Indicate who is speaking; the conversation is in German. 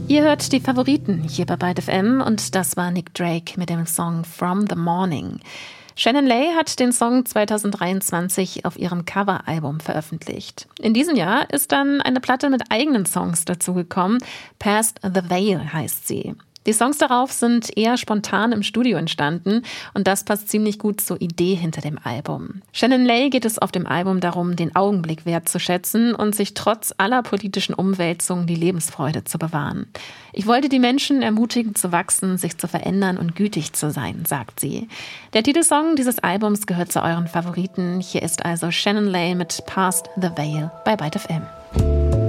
Speaker 1: Ihr hört die Favoriten hier bei Byte FM und das war Nick Drake mit dem Song From the Morning. Shannon Lay hat den Song 2023 auf ihrem Coveralbum veröffentlicht. In diesem Jahr ist dann eine Platte mit eigenen Songs dazugekommen. Past the Veil heißt sie. Die Songs darauf sind eher spontan im Studio entstanden und das passt ziemlich gut zur Idee hinter dem Album. Shannon Lay geht es auf dem Album darum, den Augenblick wertzuschätzen und sich trotz aller politischen Umwälzungen die Lebensfreude zu bewahren. Ich wollte die Menschen ermutigen zu wachsen, sich zu verändern und gütig zu sein, sagt sie. Der Titelsong dieses Albums gehört zu euren Favoriten. Hier ist also Shannon Lay mit Past the Veil bei Byte FM.